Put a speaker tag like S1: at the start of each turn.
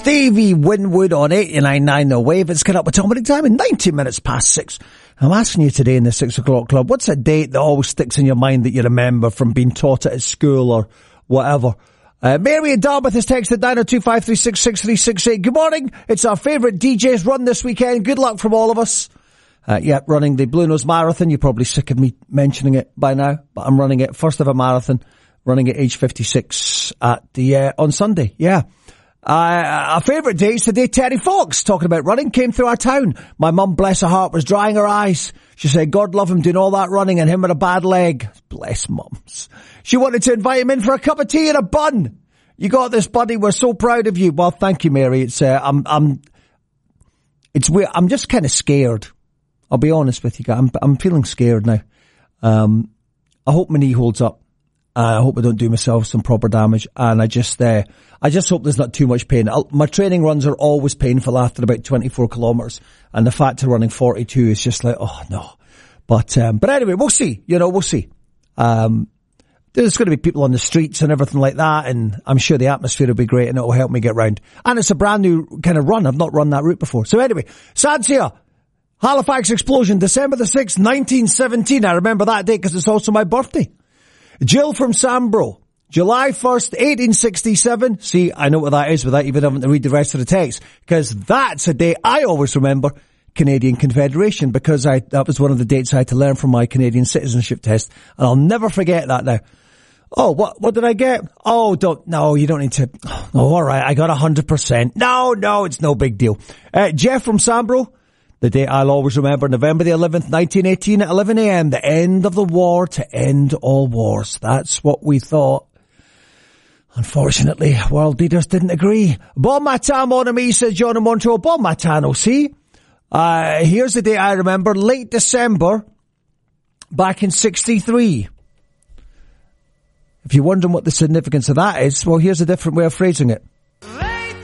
S1: Stevie Winwood on 89.9 The Wave. It's got up with Dominic Diamond, 90 minutes past 6. I'm asking you today in the 6 o'clock club, what's a date that always sticks in your mind that you remember from being taught it at school or whatever? Mary in Dartmouth has texted 902-536-6368. Good morning. It's our favourite DJ's run this weekend. Good luck from all of us. Running the Blue Nose Marathon. You're probably sick of me mentioning it by now, but I'm running it. First ever marathon, running at age 56 at the, on Sunday. Yeah. Our favourite day is the day Terry Fox, talking about running, came through our town. My mum, bless her heart, was drying her eyes. She said, God love him doing all that running and him with a bad leg. Bless mums. She wanted to invite him in for a cup of tea and a bun. You got this, buddy. We're so proud of you. Well, thank you, Mary. It's weird. I'm just kind of scared. I'll be honest with you guys. I'm feeling scared now. I hope my knee holds up. I hope I don't do myself some proper damage. And I just hope there's not too much pain. My training runs are always painful after about 24 kilometers. And the fact of running 42 is just like, oh no. But anyway, we'll see. We'll see. There's going to be people on the streets and everything like that. And I'm sure the atmosphere will be great and it'll help me get round. And it's a brand new kind of run. I've not run that route before. So anyway, Sansia, Halifax explosion, December the 6th, 1917. I remember that date because it's also my birthday. Jill from Sambro, July 1st, 1867. See, I know what that is without even having to read the rest of the text, because that's a day I always remember, Canadian Confederation, because that was one of the dates I had to learn from my Canadian citizenship test, and I'll never forget that now. Oh, what did I get? Oh, you don't need to. Oh, alright, I got 100%. No, it's no big deal. Jeff from Sambro, the day I'll always remember, November the 11th, 1918 at 11 a.m. The end of the war to end all wars. That's what we thought. Unfortunately, world leaders didn't agree. Bon matin, mon ami, says John in Montreal. Bon matin aussi. Here's the day I remember, late December, back in 63. If you're wondering what the significance of that is, well, here's a different way of phrasing it.